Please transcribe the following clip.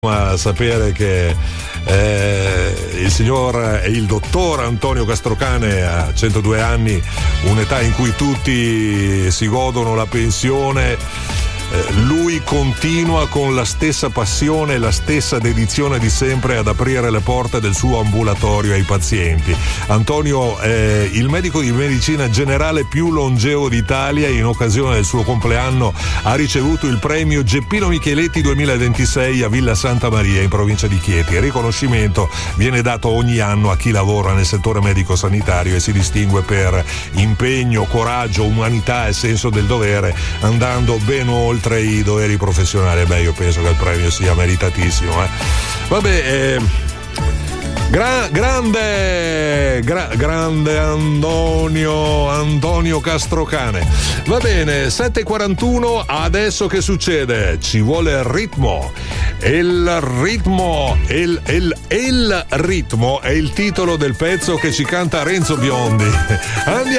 a sapere che il dottor Antonio Castrocane a 102 anni, un'età in cui tutti si godono la pensione. Lui continua con la stessa passione e la stessa dedizione di sempre ad aprire le porte del suo ambulatorio ai pazienti. Antonio è il medico di medicina generale più longevo d'Italia e in occasione del suo compleanno ha ricevuto il premio Geppino Micheletti 2026 a Villa Santa Maria in provincia di Chieti. Il riconoscimento viene dato ogni anno a chi lavora nel settore medico-sanitario e si distingue per impegno, coraggio, umanità e senso del dovere, andando ben oltre i doveri professionali. Beh, io penso che il premio sia meritatissimo. Vabbè, grande Antonio Castrocane. Va bene, 7:41. Adesso che succede? Ci vuole il ritmo. Il ritmo è il titolo del pezzo che ci canta Renzo Biondi. Andiamo.